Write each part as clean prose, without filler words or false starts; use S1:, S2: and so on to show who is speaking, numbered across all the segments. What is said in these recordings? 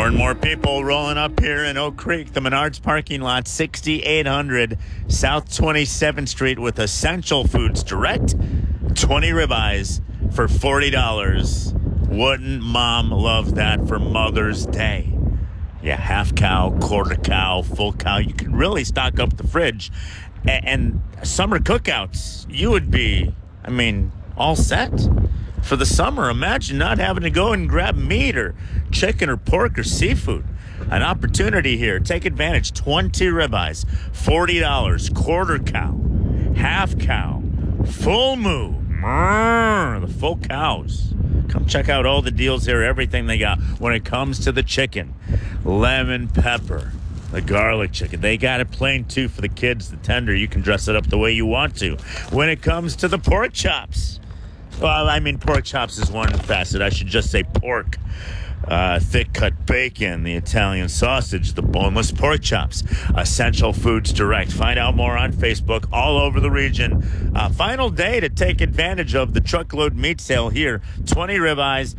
S1: More and more people rolling up here in Oak Creek, the Menards parking lot, 6800 South 27th Street with Essential Foods Direct. 20 ribeyes for $40. Wouldn't mom love that for Mother's Day? Yeah, half cow, quarter cow, full cow. You can really stock up the fridge. And summer cookouts, you would be, all set for the summer. Imagine not having to go and grab meat or chicken or pork or seafood. An opportunity here. Take advantage. 20 ribeyes, $40, quarter cow, half cow, full moo, the full cows. Come check out all the deals here, everything they got when it comes to the chicken. Lemon pepper, the garlic chicken. They got it plain, too, for the kids, the tender. You can dress it up the way you want to. When it comes to the pork chops, pork chops is one facet. I should just say pork. Thick-cut bacon, the Italian sausage, the boneless pork chops. Essential Foods Direct. Find out more on Facebook all over the region. Final day to take advantage of the truckload meat sale here. 20 ribeyes,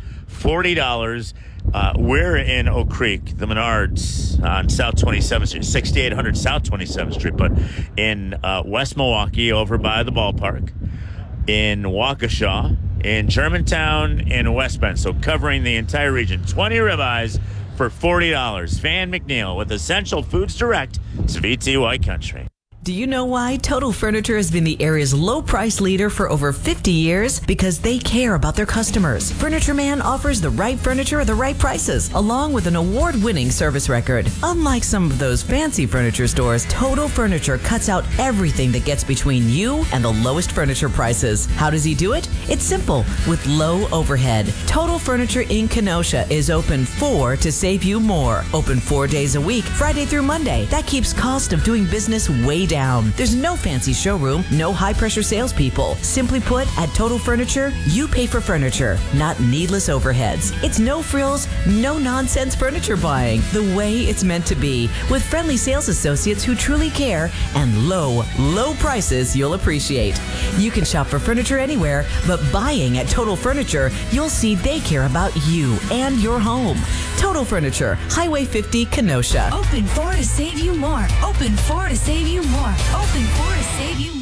S1: $40. We're in Oak Creek, the Menards on South 27th Street, 6800 South 27th Street, but in West Milwaukee over by the ballpark, in Waukesha, in Germantown, in West Bend. So covering the entire region. 20 ribeyes for $40. Van McNeil with Essential Foods Direct. It's VTY Country.
S2: Do you know why Total Furniture has been the area's low price leader for over 50 years? Because they care about their customers. Furniture Man offers the right furniture at the right prices, along with an award-winning service record. Unlike some of those fancy furniture stores, Total Furniture cuts out everything that gets between you and the lowest furniture prices. How does he do it? It's simple, with low overhead. Total Furniture in Kenosha is open to save you more. Open 4 days a week, Friday through Monday. That keeps cost of doing business way down. There's no fancy showroom, no high-pressure salespeople. Simply put, at Total Furniture, you pay for furniture, not needless overheads. It's no frills, no nonsense furniture buying, the way it's meant to be, with friendly sales associates who truly care and low prices you'll appreciate. You can shop for furniture anywhere, but buying at Total Furniture, you'll see they care about you and your home. Total Furniture, Highway 50, Kenosha.
S3: Open 4 to save you more. Open 4 to save you more. Open 4 to save you more.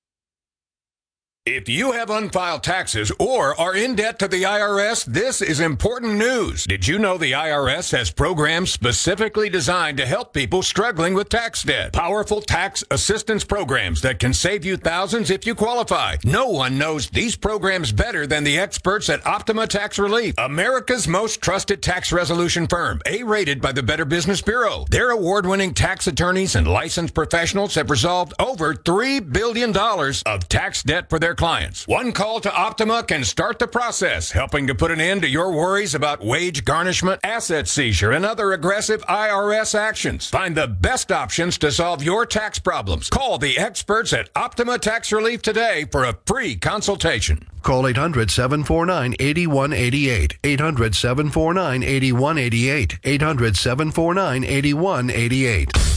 S4: If you have unfiled taxes or are in debt to the IRS, this is important news. Did you know the IRS has programs specifically designed to help people struggling with tax debt? Powerful tax assistance programs that can save you thousands if you qualify. No one knows these programs better than the experts at Optima Tax Relief, America's most trusted tax resolution firm, A-rated by the Better Business Bureau. Their award-winning tax attorneys and licensed professionals have resolved over $3 billion of tax debt for their clients. One call to Optima can start the process, helping to put an end to your worries about wage garnishment, asset seizure, and other aggressive IRS actions. Find the best options to solve your tax problems. Call the experts at Optima Tax Relief today for a free consultation.
S5: Call 800-749-8188. 800-749-8188. 800-749-8188.